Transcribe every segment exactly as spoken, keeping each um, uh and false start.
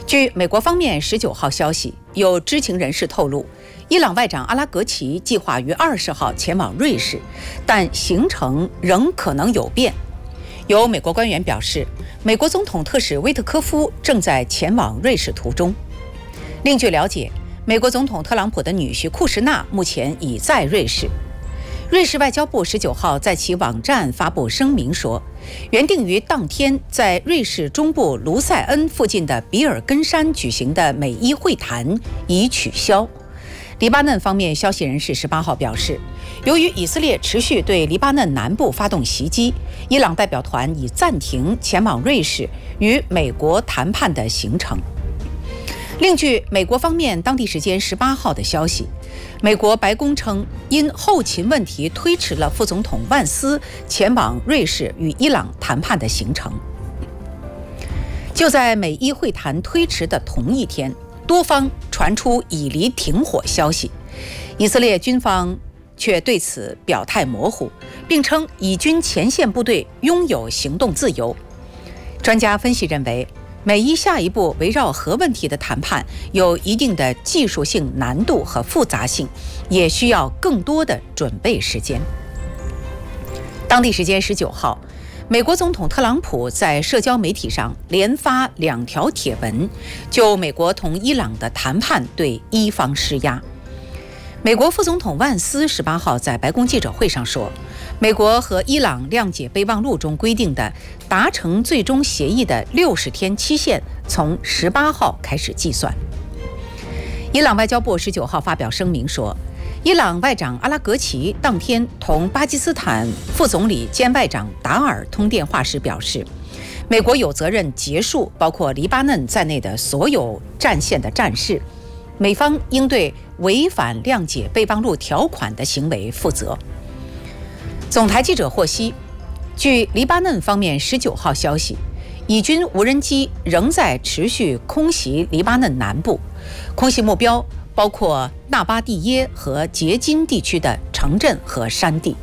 据美国方面十九号消息，有知情人士透露，伊朗外长阿拉格齐计划于二十号前往瑞士，但行程仍可能有变。有美国官员表示，美国总统特使威特科夫正在前往瑞士途中。另据了解，美国总统特朗普的女婿库什纳目前已在瑞士。瑞士外交部十九号在其网站发布声明说，原定于当天在瑞士中部卢塞恩附近的比尔根山举行的美伊会谈已取消。黎巴嫩方面消息人士十八号表示，由于以色列持续对黎巴嫩南部发动袭击，伊朗代表团已暂停前往瑞士与美国谈判的行程。另据美国方面当地时间十八号的消息，美国白宫称，因后勤问题推迟了副总统万斯前往瑞士与伊朗谈判的行程。就在美伊会谈推迟的同一天，多方传出以黎停火消息，以色列军方却对此表态模糊，并称以军前线部队拥有行动自由。专家分析认为，美伊下一步围绕核问题的谈判有一定的技术性难度和复杂性，也需要更多的准备时间。当地时间十九号，美国总统特朗普在社交媒体上连发两条帖文，就美国同伊朗的谈判对伊方施压。美国副总统万斯十八号在白宫记者会上说，美国和伊朗谅解备忘录中规定的达成最终协议的六十天期限从十八号开始计算。伊朗外交部十九号发表声明说，伊朗外长阿拉格齐当天同巴基斯坦副总理兼外长达尔通电话时表示，美国有责任结束包括黎巴嫩在内的所有战线的战事，美方应对违反谅解备忘录条款的行为负责。总台记者获悉，据黎巴嫩方面十九号消息，以军无人机仍在持续空袭黎巴嫩南部，空袭目标包括纳巴蒂耶和杰金地区的城镇和山地。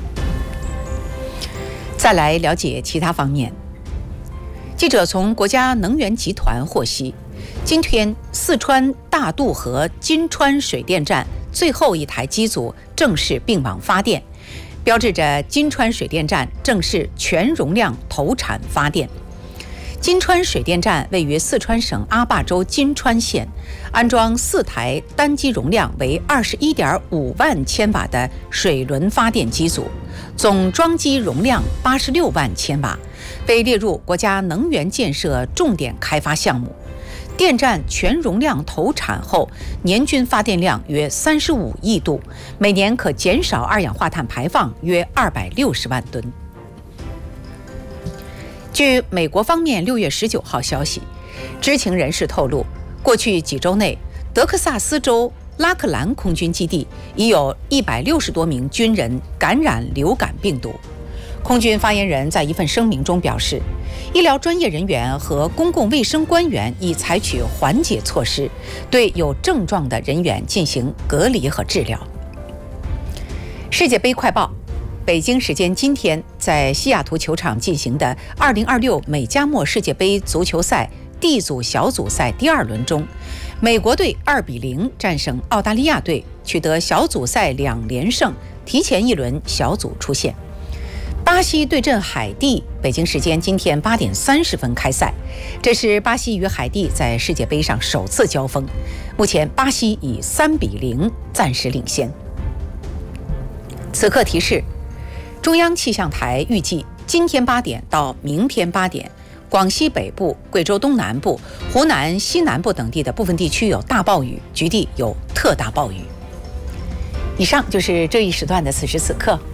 再来了解其他方面，记者从国家能源集团获悉，今天四川大渡河金川水电站最后一台机组正式并网发电，标志着金川水电站正式全容量投产发电。金川水电站位于四川省阿坝州金川县，安装四台单机容量为 二十一点五万千瓦的水轮发电机组，总装机容量八十六万千瓦，被列入国家能源建设重点开发项目。电站全容量投产后，年均发电量约三十五亿度，每年可减少二氧化碳排放约二百六十万吨。据美国方面六月十九号消息，知情人士透露，过去几周内，德克萨斯州拉克兰空军基地已有一百六十多名军人感染流感病毒。空军发言人在一份声明中表示，医疗专业人员和公共卫生官员已采取缓解措施，对有症状的人员进行隔离和治疗。世界杯快报，北京时间今天在西雅图球场进行的二零二六美加墨世界杯足球赛 D 组小组赛第二轮中，美国队二比零战胜澳大利亚队，取得小组赛两连胜，提前一轮小组出线。巴西对阵海地，北京时间今天八点三十分开赛，这是巴西与海地在世界杯上首次交锋。目前巴西以三比零暂时领先。此刻提示，中央气象台预计今天八点到明天八点，广西北部、贵州东南部、湖南西南部等地的部分地区有大暴雨，局地有特大暴雨。以上就是这一时段的此时此刻。